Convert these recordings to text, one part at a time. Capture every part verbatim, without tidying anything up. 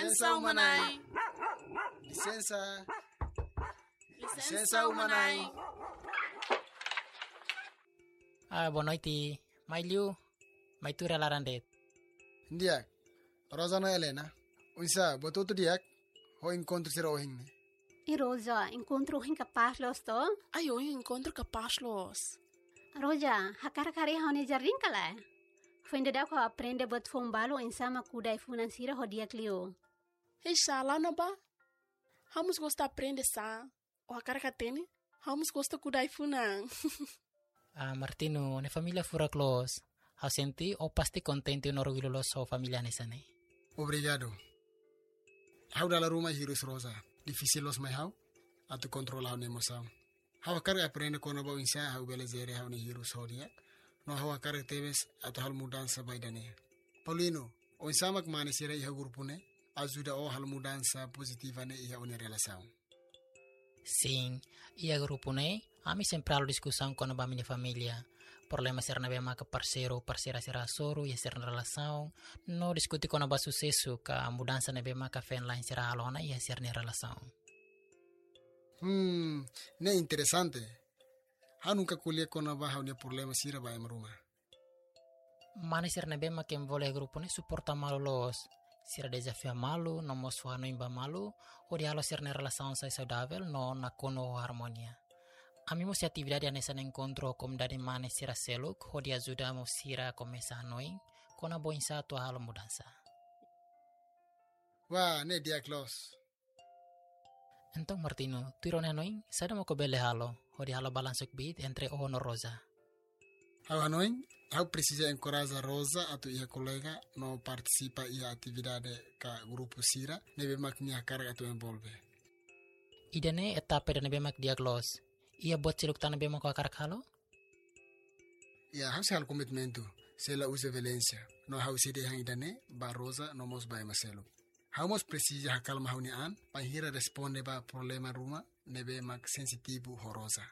Licença umanai. Licença. Licença umanai. Ah, boa noite. Mai Liu, mai tu relarandet. Ndiak. Rosa no Helena. Unsa, botou tu diak. Ho encontro sira ohing ne. E Rosa, encontro hin capaz los to? Ai, eu encontro capaz los. Rosa, hakar kari haone jarring kala. Fende da ko aprende bot fombalo insama kudai financiera ho dia clio. Hei, lá na ba? Vamos gostar aprender sa. O a cara que tem, vamos gostar kudai funang. Ah, Martino, ne família fura close. Ha senti o pasti contente no orgulho los so família nesane. Obrigado. Hau dalam rumah hirus Rosa. Difícil los mai hau. Atu kontrol hau ne emoção. Hau karga aprende kono ba insa hau belezere hau ne hirus ho dia. No hau karga tebes atu hal mudança baidane. Paulino, o insamak mane sira iha grupo ne. Ajuda o hal mudança positiva ne iha une relação. Sim, ia grupo ne, ami sempre halo discussão com a minha família. Problema ser na bema que parceiro, parceira será soro, ia ser na relação. No discutir com a sucesso que a mudança na bema que fen lá será alona ia ser na relação. Hmm, ne interessante. Ha nunca kuliah com a barra ne problema sira ba em rumah. Mana ser na bema que envolve grupo ne suporta malo los. Sira desafio malu, no mosuano imba malu, o dialo ser na relação sai saudável, no na kono harmonia. Ami mo si atividade nessa encontro como dari mana sira seluk, o dia ajuda mo sira começar noin, kona boin sa tua halo mudança. Wah, ne dia close. Então Martino, tu irone noin, sada mo ko bele halo, o dia halo balansuk bit entre o no Rosa. Hau anoin, hau precisa encorajar Rosa atau ia colega no participa ia atividade ka grupo sira, nebe maknya karga atau envolve. Idane etapa dan nebe mak diaglos. Ia buat siluk tanah nebe mak akarak halo? Ya, hau sehal komitmentu, sela usa violência. No hau sede hang idane, ba Rosa no mos ba maselu. Hau mos precisa hakal mahuni an, panhira responde ba problema rumah, nebe mak sensitivo ho Rosa.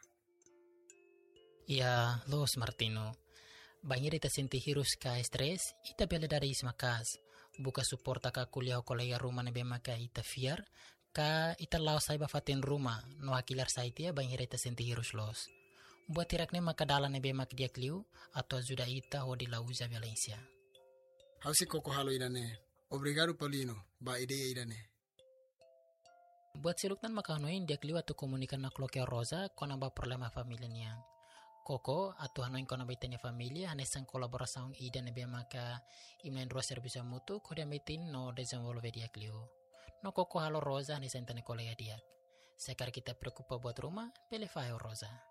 Ia, los Martino. Banhir ita senti hirus ka stres, ita bela dari isma kas. Buka suporta ka kuliah o kolega rumah nebe maka ita fiar, ka ita lao saiba fatin rumah, no hakilar saitia banhir ita senti hirus los. Buat tirak ne maka dala nebe mak dia kliu, atau ajuda ita ho di lauza violência. Hau si koko halo idane. Obrigado Paulino, ba ideia idane. Buat siluktan maka hanoin dia kliu atau komunikan na kloke Rosa kona ba problema familia niang. Koko atau hanoin kona baitanya familia hanesan kolaboração ida nebe maka imnen dua serviço mutu kode metin no desenvolve dia kliu. No koko halo Rosa hanesan tane kolega dia. Sekar kita preocupa buat rumah, pele fayo Rosa.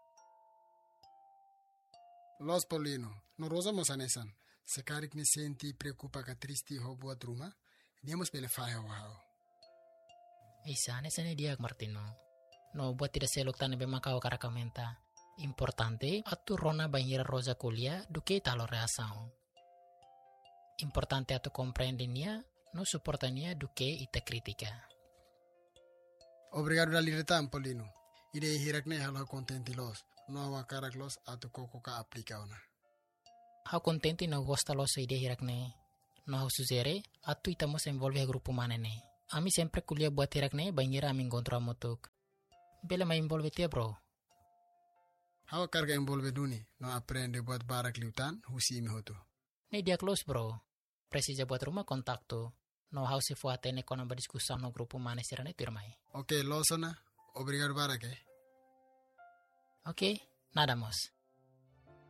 Los Paulino, no Rosa mos hanesan. Sekarik ni senti preocupa ka tristi ho buat rumah, niamos pele fayo hao. Isa hanesan dia Martino. No buat tidak seluk tane be maka o karakamenta. Importante atu rona banhira Rosa kuliah duke talo reação. Importante atu comprendenia, no suportania duke ita kritika. Obrigado dali retam Paulino. Ide hirakne halo contenti los. No awa karak los atu koko ka aplika ona. Hau contenti no gosta los ide hirakne. No hau suzere atu ita mos envolve grupo manene. Ami sempre kuliah buat hirakne banhira ami encontro amutuk. Bela ma envolve tia bro. Hau karga envolve duni, no aprende buat barak liutan, husi imi hotu. Ne dia close bro. Precisa buat rumah kontaktu. No hau se fuate ne kona berdiskussão no grupo mane sirane turmai. Ok, losona. Obrigado barak eh. Ok, nada mos.